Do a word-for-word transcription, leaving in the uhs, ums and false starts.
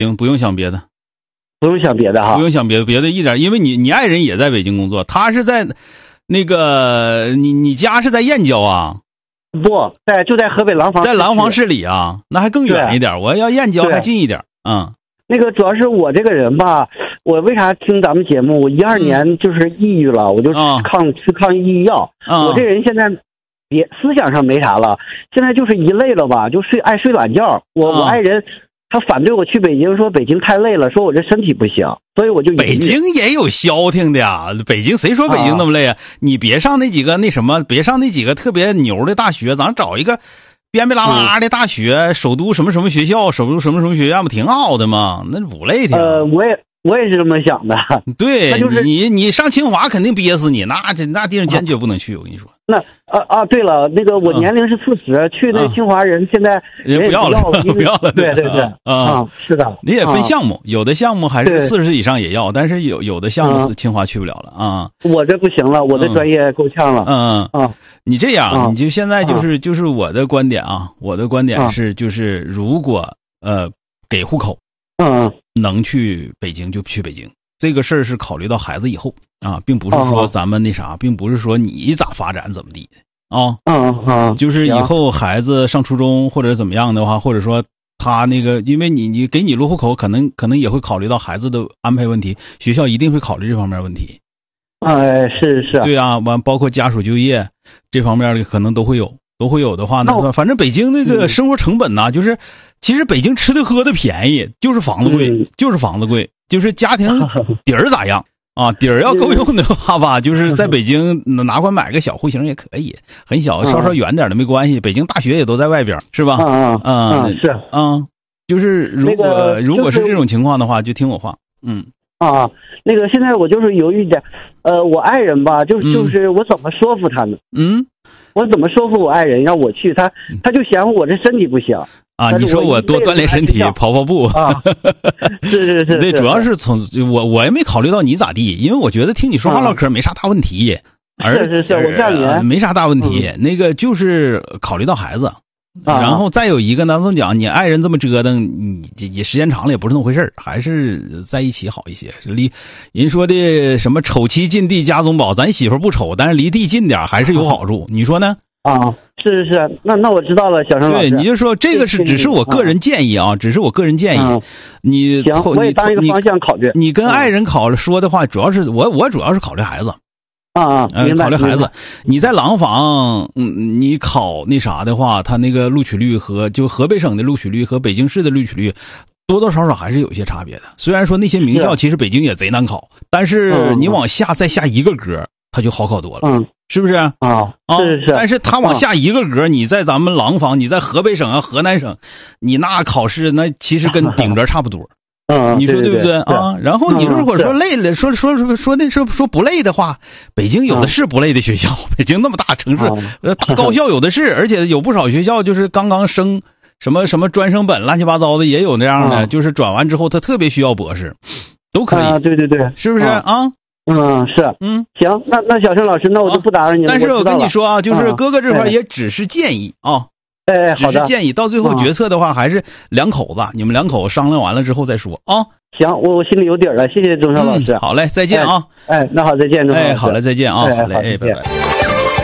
行，不用想别的， 不用想别的哈， 不用想别的，别的一点，因为你你爱人也在北京工作，他是在那个你你家是在燕郊啊？ 不在，就在河北廊坊， 在廊坊市里啊，那还更远一点。我要燕郊还近一点。嗯， 那个主要是我这个人吧，我为啥听咱们节目？我一二年就是抑郁了，嗯、我就抗、嗯、吃抗抑郁药。嗯、我这人现在别思想上没啥了，现在就是一累了吧，就睡爱睡懒觉。我、嗯、我爱人他反对我去北京，说北京太累了，说我这身体不行，所以我就北京也有消停的呀。北京谁说北京那么累啊？啊你别上那几个那什么，别上那几个特别牛的大学，咱找一个边边拉拉的大学，嗯、首都什么什么学校，首都什么什么学院不挺好的吗？那不累的。 呃，我也我也是这么想的。 对， 就是你你上清华肯定憋死你，那这那地方坚决不能去。我跟你说。 那啊啊，对了，那个我年龄是四十、嗯，去那清华人现在人不要了，不要了。 对对对，啊、嗯，是的。 你也分项目，啊、有的项目还是四十岁以上也要，但是有有的项目是清华去不了了啊。 我这不行了，我这专业够呛了。 嗯嗯啊， 你这样，你就现在就是就是我的观点啊，我的观点是就是如果呃给户口， 嗯， 能去北京就去北京。这个事儿是考虑到孩子以后啊，并不是说咱们那啥，并不是说你咋发展怎么地的啊。 嗯嗯， 就是以后孩子上初中或者怎么样的话，或者说他那个，因为你你给你录户口，可能可能也会考虑到孩子的安排问题，学校一定会考虑这方面问题。 哎，是是。 对啊，完包括家属就业这方面的可能都会有，都会有的话呢，反正北京那个生活成本呐、啊，就是其实北京吃的喝的便宜，就是房子贵， 嗯、 就是房子贵。就是家庭底儿咋样啊？底儿要够用的话吧，就是在北京哪管买个小户型也可以，很小，稍稍远点的没关系。北京大学也都在外边，是吧？ 嗯嗯嗯，是嗯，就是如果、那个、如果是这种情况的话，就听我话。嗯啊，那个现在我就是犹豫点，呃，我爱人吧，就是就是我怎么说服他呢？ 嗯， 我怎么说服我爱人让我去？他他就嫌我这身体不行。 啊，你说我多锻炼身体，跑跑步啊，是是是， 对，主要是从我我也没考虑到你咋地，因为我觉得听你说话唠嗑没啥大问题，而是是是，我像你没啥大问题， 嗯、 那个就是考虑到孩子， 啊、 然后再有一个呢，怎么讲？你爱人这么折腾，你也时间长了也不是那么回事，还是在一起好一些。离人说的什么丑妻近地家中宝，咱媳妇不丑，但是离地近点还是有好处，你说呢？ 啊，是是是，那那我知道了，小生老师。 对，你就说这个是只是我个人建议啊，只是我个人建议。 嗯、 你行，我也当一个方向考虑。 你, 你跟爱人考虑说的话，主要是我我主要是考虑孩子。 啊啊， 嗯，考虑孩子。你在廊坊，嗯，你考那啥的话，他那个录取率和就河北省的录取率和北京市的录取率。多多少少还是有一些差别的。虽然说那些名校其实北京也贼难考，但是你往下再下一个格，它就好考多了。 嗯。 是不是啊？ 啊，是是。 但是他往下一个格，你在咱们廊坊，你在河北省啊、河南省，你那考试那其实跟顶格差不多。 嗯， 你说对不对啊？然后你如果说累了，说说说说那说说不累的话，北京有的是不累的学校，北京那么大城市，呃，大高校有的是，而且有不少学校就是刚刚升什么什么专升本，乱七八糟的也有那样的，就是转完之后他特别需要博士，都可以。 啊，对对对， 是不是啊？ 嗯，是， 嗯， 行，那那小盛老师，那我就不打扰你了。 但是我跟你说啊，就是哥哥这块也也只是建议啊， 哎，好的， 只是建议，到最后决策的话还是两口子，你们两口商量完了之后再说啊。 行，我我心里有底了，谢谢钟少老师。 好嘞，再见啊。 哎，那好，再见，钟少老师。 哎，好嘞，再见啊。好嘞，哎，拜拜。